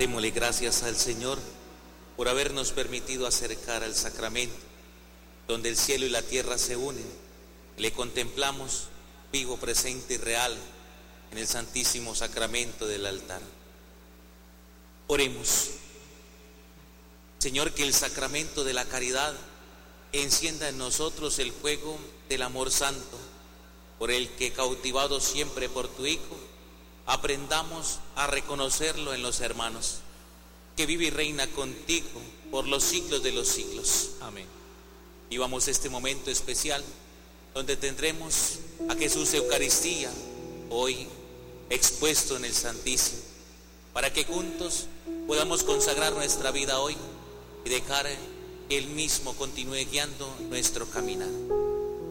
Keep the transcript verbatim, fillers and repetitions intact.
Démosle gracias al Señor por habernos permitido acercar al sacramento, donde el cielo y la tierra se unen. Le contemplamos vivo, presente y real en el santísimo sacramento del altar. Oremos. Señor, que el sacramento de la caridad encienda en nosotros el fuego del amor santo, por el que, cautivados siempre por tu Hijo, aprendamos a reconocerlo en los hermanos, que vive y reina contigo por los siglos de los siglos. Amén. Vivamos este momento especial donde tendremos a Jesús Eucaristía hoy expuesto en el Santísimo, para que juntos podamos consagrar nuestra vida hoy y dejar que Él mismo continúe guiando nuestro caminar.